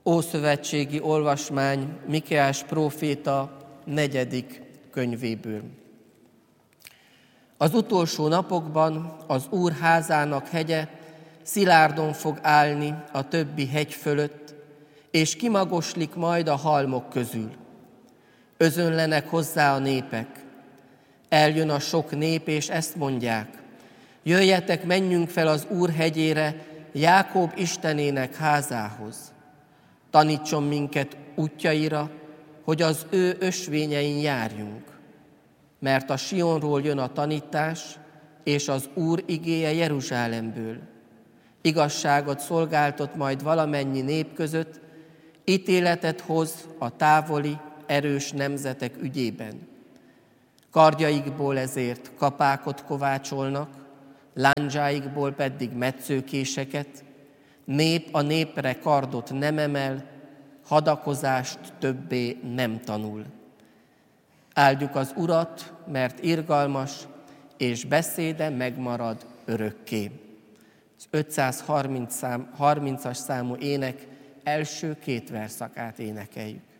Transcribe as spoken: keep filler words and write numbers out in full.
Ószövetségi olvasmány Mikéás próféta negyedik könyvéből. Az utolsó napokban az Úr házának hegye szilárdon fog állni a többi hegy fölött, és kimagoslik majd a halmok közül. Özönlenek hozzá a népek. Eljön a sok nép, és ezt mondják: jöjjetek, menjünk fel az Úr hegyére, Jákob Istenének házához. Tanítson minket útjaira, hogy az ő ösvényein járjunk. Mert a Sionról jön a tanítás, és az Úr igéje Jeruzsálemből. Igazságot szolgáltat majd valamennyi nép között, ítéletet hoz a távoli, erős nemzetek ügyében. Kardjaikból ezért kapákot kovácsolnak, lándzsáikból pedig metszőkéseket, nép a népre kardot nem emel, hadakozást többé nem tanul. Áldjuk az Urat, mert irgalmas, és beszéde megmarad örökké. Az ötszázharmincas számú ének első két verszakát énekeljük.